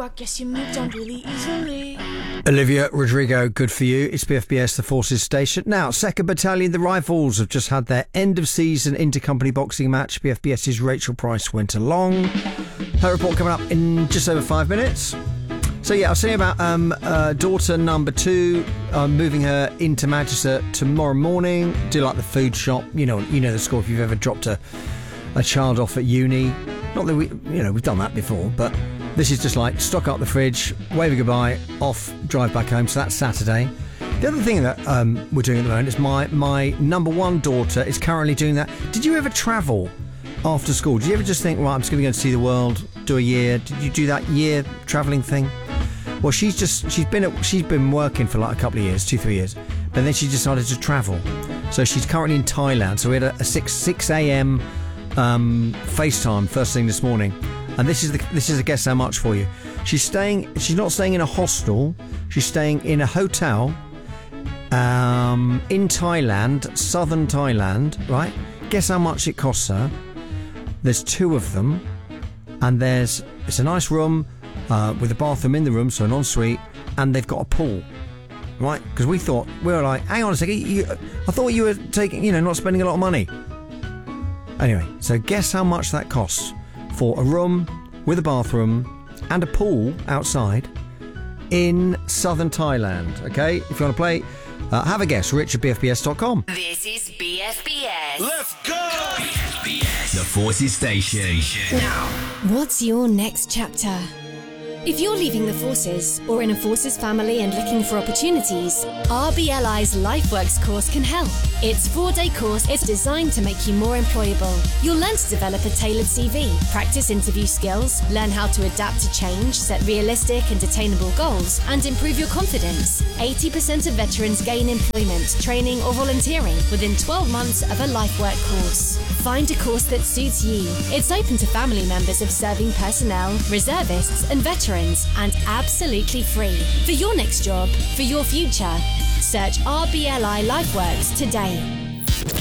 Guess you moved on really easily. Olivia Rodrigo, good for you. It's BFBS, the Forces Station. Now, 2nd Battalion, the Rifles, have just had their end-of-season inter-company boxing match. BFBS's Rachel Price went along. Her report coming up in just over 5 minutes. So, yeah, I was saying about daughter number 2, moving her into Manchester tomorrow morning. Do like the food shop. You know the score if you've ever dropped a child off at uni. Not that we've done that before, but this is just like stock up the fridge, wave a goodbye, off, drive back home. So that's Saturday. The other thing that we're doing at the moment is my number 1 daughter is currently doing that. Did you ever travel after school? Did you ever just think, right, I'm just going to go and see the world, do a year? Did you do that year travelling thing? Well, she's been working for like a couple of years, 2-3 years, but then she decided to travel. So she's currently in Thailand. So we had a 6 a.m. FaceTime first thing this morning, and this is a guess how much for you. She's not staying in a hostel. She's staying in a hotel in Thailand, southern Thailand, right? Guess how much it costs her? There's 2 of them, and it's a nice room with a bathroom in the room, so an ensuite, and they've got a pool, right? Because we were like, hang on a second, I thought you were taking, not spending a lot of money. Anyway, so guess how much that costs for a room with a bathroom and a pool outside in southern Thailand. Okay, if you want to play, have a guess. Rich at bfbs.com. This is BFBS. Let's go! BFBS, the Forces Station. Now, what's your next chapter? If you're leaving the Forces or in a Forces family and looking for opportunities, RBLI's LifeWorks course can help. Its 4-day course is designed to make you more employable. You'll learn to develop a tailored CV, practice interview skills, learn how to adapt to change, set realistic and attainable goals, and improve your confidence. 80% of veterans gain employment, training, or volunteering within 12 months of a LifeWork course. Find a course that suits you. It's open to family members of serving personnel, reservists, and veterans, and absolutely free. For your next job, for your future, search RBLI LifeWorks today.